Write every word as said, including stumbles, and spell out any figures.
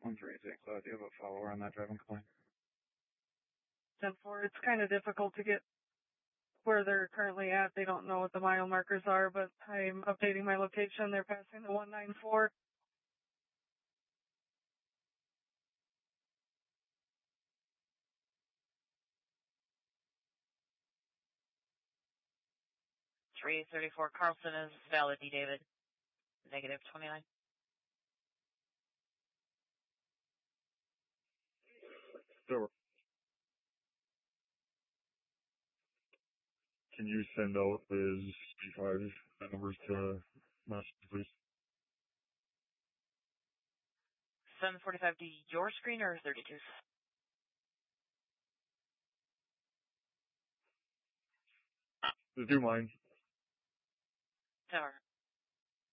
one three six, uh, do you have a follower on that driving complaint? ten four, it's kind of difficult to get where they're currently at. They don't know what the mile markers are, but I'm updating my location. They're passing the one nine four. three thirty-four Carlson is valid, D. David. Negative twenty-nine. Sure. Can you send out his B five numbers to Master, please? seven forty-five to your screen or thirty-two? Just do mine. Tower.